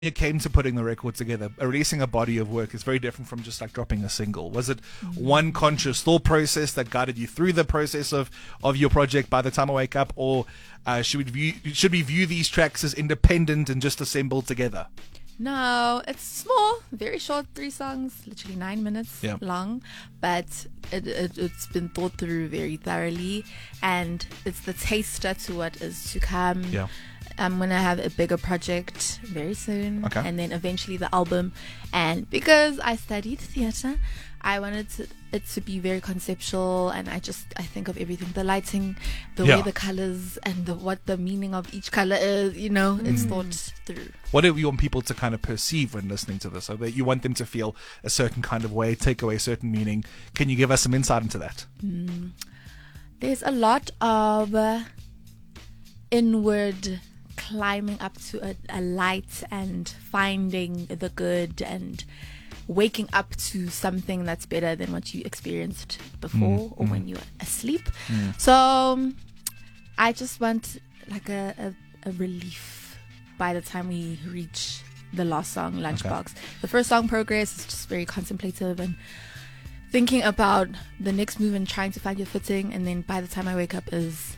it came to putting the record together, releasing a body of work is very different from just like dropping a single. Was it one conscious thought process that guided you through the process of your project By the Time I Wake Up, or should we view these tracks as independent and just assembled together? No, it's small, very short, 3 songs, literally 9 minutes long, but it's been thought through very thoroughly, and it's the taster to what is to come. Yeah. I'm going to have a bigger project very soon, Okay. and then eventually the album. And because I studied theatre, I wanted it to be very conceptual, and I think of everything, the lighting, the way the colors, and what the meaning of each color is, it's thought through. What do you want people to kind of perceive when listening to this? So that you want them to feel a certain kind of way, take away a certain meaning. Can you give us some insight into that? There's a lot of inward climbing up to a light and finding the good and waking up to something that's better than what you experienced before or when you were asleep. So I just want like a relief by the time we reach the last song, Lunchbox. Okay. The first song, Progress, is just very contemplative and thinking about the next move and trying to find your footing. And then By the Time I Wake Up is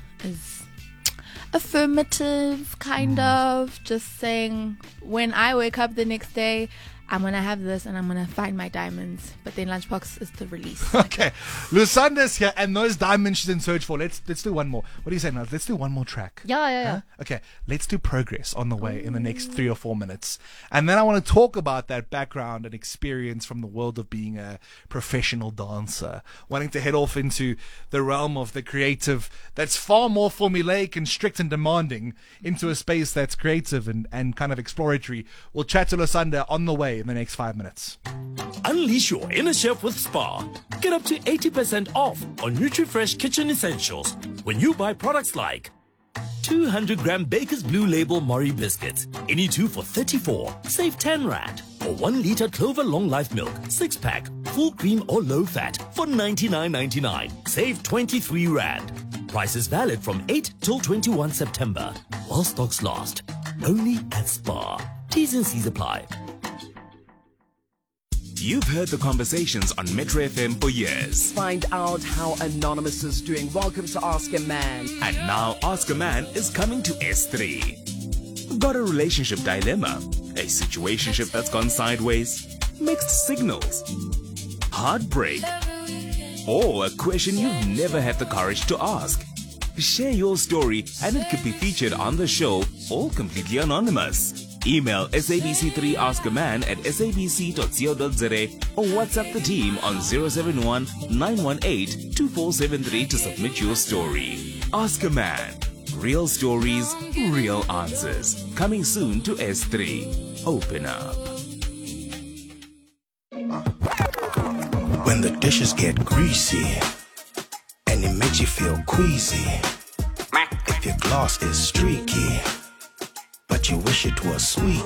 affirmative, kind of just saying, when I wake up the next day, I'm going to have this and I'm going to find my diamonds. But then Lunchbox is the release. Okay. Lusanda's here, and those diamonds she's in search for. Let's do one more. What do you say now? Let's do one more track. Yeah. Huh? Okay. Let's do Progress on the way in the next 3 or 4 minutes. And then I want to talk about that background and experience from the world of being a professional dancer, wanting to head off into the realm of the creative that's far more formulaic and strict and demanding, into a space that's creative and kind of exploratory. We'll chat to Lusanda on the way in the next 5 minutes. Unleash your inner chef with Spar. Get up to 80% off on NutriFresh kitchen essentials when you buy products like 200-gram Baker's Blue Label Mori biscuits, any 2 for 34, save 10 rand. Or 1-liter Clover Long Life Milk, 6-pack, full cream or low fat for 99.99, save 23 rand. Price is valid from 8 till 21 September, while stocks last. Only at Spar. T's and C's apply. You've heard the conversations on Metro FM for years. Find out how Anonymous is doing. Welcome to Ask a Man. And now Ask a Man is coming to S3. Got a relationship dilemma? A situationship that's gone sideways? Mixed signals? Heartbreak? Or a question you've never had the courage to ask? Share your story and it could be featured on the show, all completely anonymous. Email SABC3AskAman at sabc.co.za or WhatsApp the team on 071 918 2473 to submit your story. Ask a Man. Real stories, real answers. Coming soon to S3. Open up. When the dishes get greasy and it makes you feel queasy, if your gloss is streaky but you wish it was sweet,